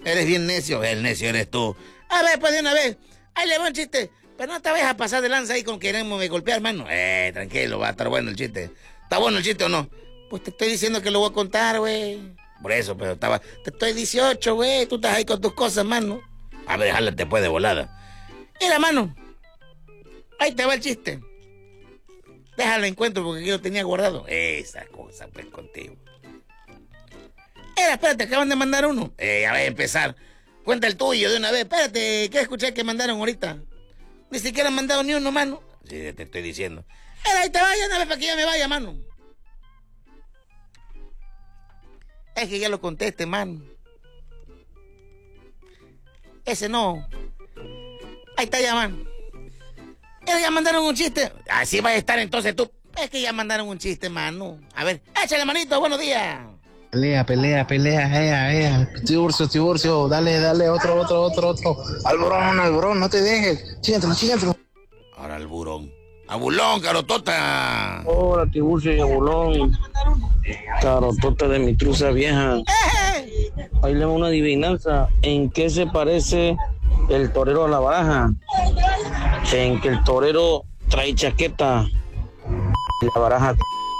Eres bien necio. El necio eres tú. A ver, pues de una vez. Ahí le va un chiste. Pero no te vayas a pasar de lanza ahí con quererme golpear, mano. Tranquilo, va a estar bueno el chiste. ¿Está bueno el chiste o no? Pues te estoy diciendo que lo voy a contar, güey. Por eso, pero estaba... Te estoy 18, güey. Tú estás ahí con tus cosas, mano. A ver, jálate pues de volada. Mira, mano. Ahí te va el chiste. Déjalo encuentro porque yo lo tenía guardado. Esa cosa, pues, contigo. Espérate, acaban de mandar uno. A ver, empezar. Cuenta el tuyo de una vez. Espérate, ¿qué escuché que mandaron ahorita? Ni siquiera han mandado ni uno, mano. Sí, te estoy diciendo. Ahí te vaya una vez para que ya me vaya, mano. Es que ya lo conteste, mano. Ese no. Ahí está ya, mano. Ya mandaron un chiste. Así va a estar entonces tú. Es que ya mandaron un chiste, mano. A ver, échale, manito, buenos días. Pelea. Tiburcio, dale, otro. Alborón, no te dejes. Chígatelo. Ahora Alburón. Abulón, carotota. Hola, Tiburcio y Abulón. Carotota de mi truza vieja. Ahí le va una adivinanza. ¿En qué se parece el torero a la baraja? En que el torero trae chaqueta. La baraja.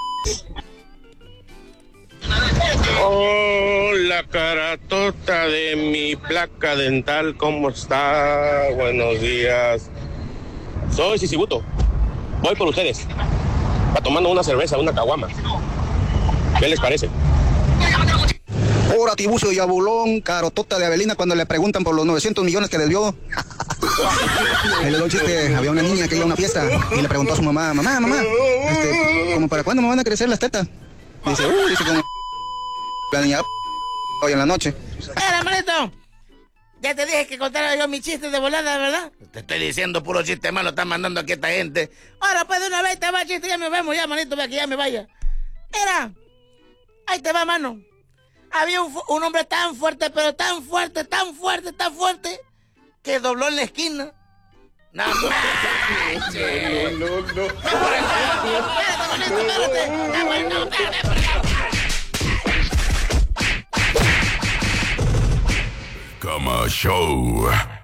Hola, carotota de mi placa dental, ¿cómo está? Buenos días. Soy Sisibuto. Voy por ustedes. Va tomando una cerveza, una caguama. ¿Qué les parece? Hola, Tiburcio y Abulón, carotota de Avelina cuando le preguntan por los 900 millones que debió. Le dio un chiste, había una niña que iba a una fiesta y le preguntó a su mamá, mamá, ¿como para cuándo me van a crecer las tetas? Dice como la niña hoy en la noche. Manito, ya te dije que contara yo mi chiste de volada, ¿verdad? Te estoy diciendo puro chiste malo, están mandando aquí esta gente. Ahora pues de una vez te va chiste, ya nos vemos ya, manito, para que ya me vaya. Mira, ahí te va, mano. Había un hombre tan fuerte, pero tan fuerte, que dobló en la esquina. No. Cama Show.